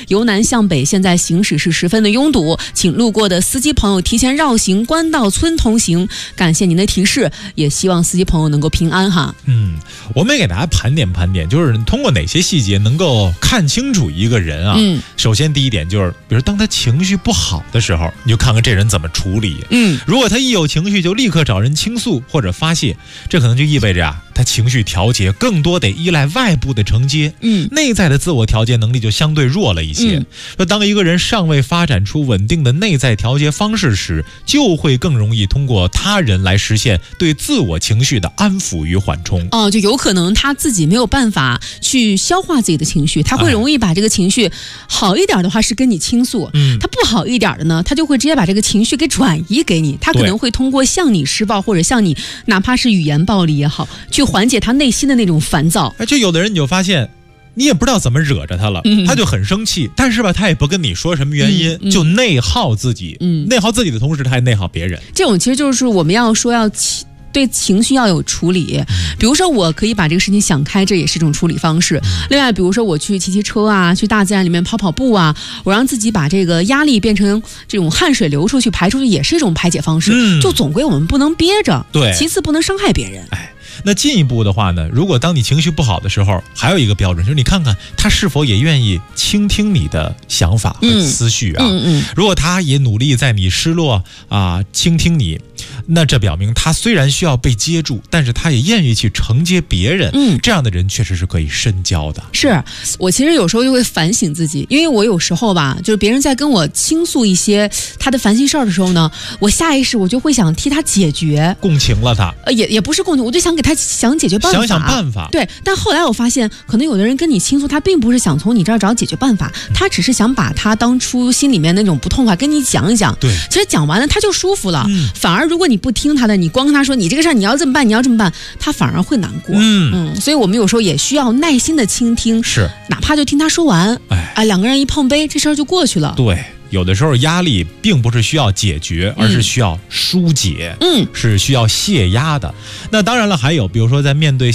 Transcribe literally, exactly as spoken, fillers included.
由南向北现在行驶是十分的拥堵，请路过的司机朋友提前绕行官道村通行。感谢您的提示，也希望司机朋友能够平安哈。 嗯，我们也给大家盘点盘点，就是通过哪些细节能够看清楚一个人啊。嗯，首先第一点就是，比如当他情绪不好的时候，你就看看这人怎么处理。嗯，如果他一有情绪就立刻找人倾诉或者发泄，这可能就意味着啊，他情绪调节更多得依赖外部的承接，嗯，内在的自我调节能力就相对弱了一些。那、嗯、当一个人尚未发展出稳定的内在调节方式时，就会更容易通过他人来实现对自我情绪的安抚与缓冲。 哦，就有可能他自己没有办法去消化自己的情绪，他会容易把这个情绪好一点的话是跟你倾诉，嗯，他不好一点的呢，他就会直接把这个情绪给转移给你，他可能会通过向你施暴或者向你哪怕是语言暴力也好，去缓解他内心的那种烦躁。 就有的人你就发现你也不知道怎么惹着他了，嗯、他就很生气，但是吧他也不跟你说什么原因，嗯嗯、就内耗自己，嗯，内耗自己的同时他还内耗别人。 这种其实就是我们要说要对情绪要有处理，比如说我可以把这个事情想开，这也是一种处理方式。另外比如说我去骑骑车啊，去大自然里面跑跑步啊，我让自己把这个压力变成这种汗水流出去排出去，也是一种排解方式。嗯、就总归我们不能憋着，对，其次不能伤害别人。 哎，那进一步的话呢，如果当你情绪不好的时候，还有一个标准就是你看看他是否也愿意倾听你的想法和思绪啊。嗯嗯嗯、如果他也努力在你失落啊倾听你，那这表明他虽然需要被接住，但是他也愿意去承接别人。嗯，这样的人确实是可以深交的。 是我其实有时候就会反省自己，因为我有时候吧，就是别人在跟我倾诉一些他的烦心事儿的时候呢，我下意识我就会想替他解决， 共情了他。 呃，也也不是共情，我就想给他想解决办法， 想想办法。 对，但后来我发现，可能有的人跟你倾诉，他并不是想从你这儿找解决办法，他只是想把他当初心里面那种不痛快跟你讲一讲。对，其实讲完了他就舒服了。嗯，反而如果你不听他的，你光跟他说你这个事儿你要这么办，你要这么办，他反而会难过。嗯嗯，所以我们有时候也需要耐心的倾听，是，哪怕就听他说完，哎，哎，两个人一碰杯，这事儿就过去了。 对。有的时候压力并不是需要解决，而是需要疏解，嗯，是需要泄压的。那当然了，还有比如说在面对